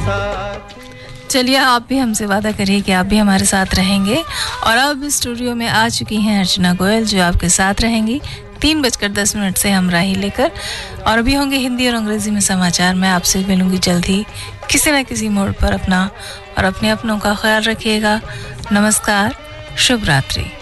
चलिए, आप भी हमसे वादा करिए कि आप भी हमारे साथ रहेंगे। और अब स्टूडियो में आ चुकी हैं अर्चना गोयल, जो आपके साथ रहेंगी 3:10 से हम राही लेकर। और अभी होंगे हिंदी और अंग्रेजी में समाचार। मैं आपसे मिलूंगी जल्द ही किसी न किसी मोड़ पर। अपना और अपने अपनों का ख्याल रखिएगा। नमस्कार, शुभ रात्रि।